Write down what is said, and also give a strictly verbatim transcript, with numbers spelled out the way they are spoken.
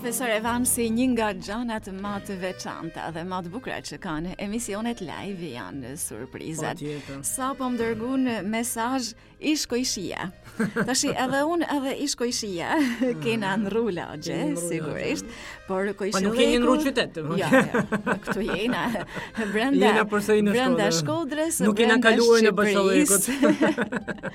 Profesor Evan, si një nga gjanat më të veçanta dhe më të bukura që kanë emisionet live janë surprizat. Sa po më dërguan mesazh ish koishia. Tashi edhe unë edhe ish koishia kena nru lagje, sigurisht, por koishia. Po nuk keni nru qytet. Jo, jo. Këtu jena brenda jena përsëri në brenda Shkodrës, nuk kena kaluar në Bashkollikut.